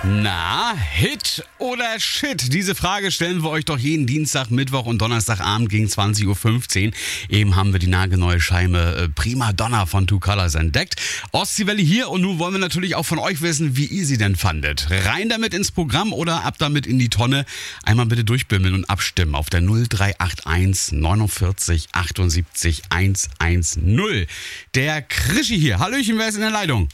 Na, Hit oder Shit? Diese Frage stellen wir euch doch jeden Dienstag, Mittwoch und Donnerstagabend gegen 20.15 Uhr. Eben haben wir die nagelneue Scheibe Prima Donna von Two Colors entdeckt. Ostseewelle hier und nun wollen wir natürlich auch von euch wissen, wie ihr sie denn fandet. Rein damit ins Programm oder ab damit in die Tonne. Einmal bitte durchbimmeln und abstimmen auf der 0381 49 78 110. Der Krischi hier. Hallöchen, wer ist in der Leitung?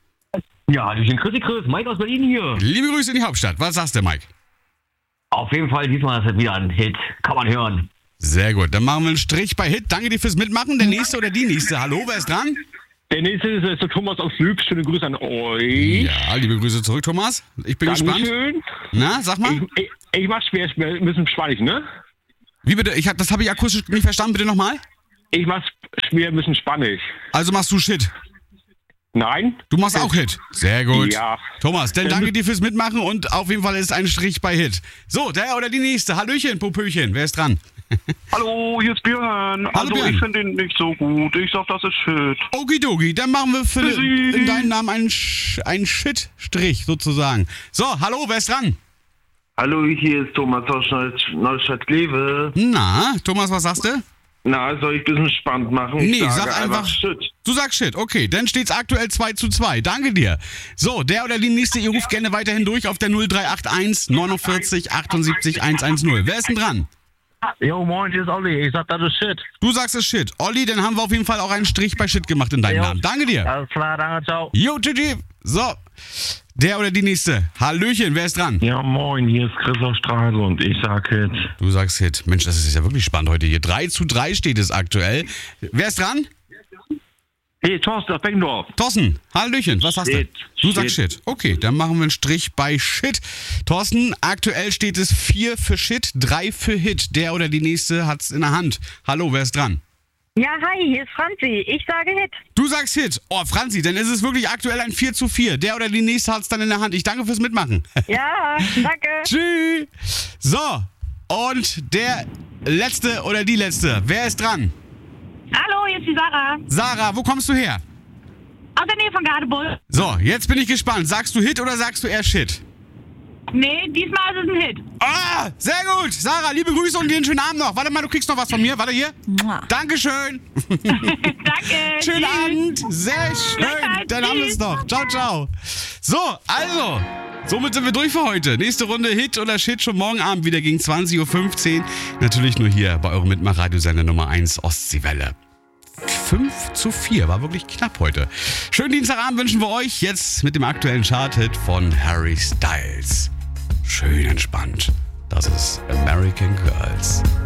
Ja, Hallöchen, Chris, Mike aus Berlin hier. Liebe Grüße in die Hauptstadt. Was sagst du, Mike? Auf jeden Fall, diesmal ist es wieder ein Hit. Kann man hören. Sehr gut, dann machen wir einen Strich bei Hit. Danke dir fürs Mitmachen. Der nächste oder die nächste? Hallo, wer ist dran? Der nächste ist der Thomas aus Lüb. Schöne Grüße an euch. Ja, liebe Grüße zurück, Thomas. Ich bin gespannt. Dankeschön. Na, sag mal. Ich mach schwer, ein bisschen spannend, ne? Wie bitte? Das habe ich akustisch nicht verstanden. Bitte nochmal. Ich mach's schwer, ein bisschen spannend. Also machst du Shit. Nein? Du machst auch Hit. Sehr gut. Ja. Thomas, dann danke dir fürs Mitmachen und auf jeden Fall ist ein Strich bei Hit. So, der oder die nächste. Hallöchen, Popöchen. Wer ist dran? Hallo, hier ist Björn. Hallo, Björn. Ich finde den nicht so gut. Ich sag, das ist Shit. Okidoki, dann machen wir in deinem Namen einen Shit-Strich sozusagen. So, hallo, wer ist dran? Hallo, hier ist Thomas aus Neustadt-Glewe. Na, Thomas, was sagst du? Na, soll ich ein bisschen spannend machen? Nee, ich sag einfach Shit. Du sagst Shit, okay, dann steht's aktuell 2:2. Danke dir. So, der oder die nächste, ihr ruft gerne weiterhin durch auf der 0381 49 78 110. Wer ist denn dran? Jo, moin, hier ist Olli. Ich sag, das ist Shit. Du sagst es Shit. Olli, dann haben wir auf jeden Fall auch einen Strich bei Shit gemacht in deinem Namen. Danke dir. Alles klar, danke, ciao. Jo, tschüssi. So, der oder die nächste. Hallöchen, wer ist dran? Ja, moin, hier ist Chris aus Stralsund. Ich sag Hit. Du sagst Hit. Mensch, das ist ja wirklich spannend heute hier. 3:3 steht es aktuell. Wer ist dran? Hey, Thorsten aus Beckendorf. Thorsten, Hallöchen, was hast Shit. du? Du sagst Shit. Okay, dann machen wir einen Strich bei Shit. Thorsten, aktuell steht es 4 für Shit, 3 für Hit. Der oder die nächste hat's in der Hand. Hallo, wer ist dran? Ja, hi, hier ist Franzi. Ich sage Hit. Du sagst Hit. Oh, Franzi, dann ist es wirklich aktuell ein 4:4. Der oder die nächste hat's dann in der Hand. Ich danke fürs Mitmachen. Ja, danke. Tschüss. So, und der letzte oder die letzte. Wer ist dran? Hallo, hier ist die Sarah. Sarah, wo kommst du her? Aus der Nähe von Gadebull. So, jetzt bin ich gespannt. Sagst du Hit oder sagst du eher Shit? Nee, diesmal ist es ein Hit. Ah, sehr gut. Sarah, liebe Grüße und dir einen schönen Abend noch. Warte mal, du kriegst noch was von mir. Warte hier. Dankeschön. Danke. Schönen Abend. Sehr schön. Gleichfalls. Dann haben wir es noch. Ciao, ciao. So, also, somit sind wir durch für heute. Nächste Runde Hit oder Shit schon morgen Abend wieder gegen 20.15 Uhr. Natürlich nur hier bei eurem Mitmachradiosender Nummer 1 Ostseewelle. 5:4, war wirklich knapp heute. Schönen Dienstagabend wünschen wir euch jetzt mit dem aktuellen Chart-Hit von Harry Styles. Schön entspannt. Das ist American Girls.